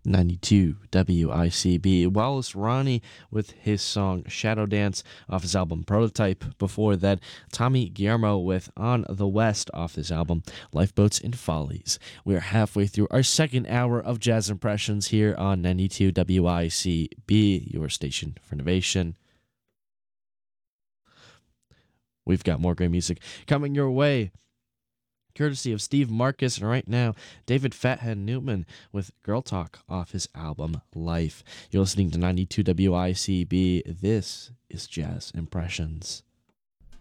92 WICB. Wallace Ronnie with his song Shadow Dance off his album Prototype. Before that, Tommy Guillermo with On the West off his album Lifeboats and Follies. We are halfway through our second hour of Jazz Impressions here on 92 WICB, your station for innovation. We've got more great music coming your way, courtesy of Steve Marcus, and right now, David Fathead Newman with Girl Talk off his album Life. You're listening to 92 WICB. This is Jazz Impressions.